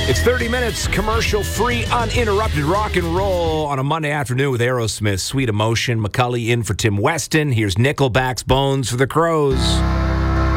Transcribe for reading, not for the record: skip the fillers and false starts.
It's 30 minutes commercial-free, uninterrupted rock and roll on a Monday afternoon with Aerosmith, Sweet Emotion. McCulley in for Tim Weston. Here's Nickelback's Bones for the Crows.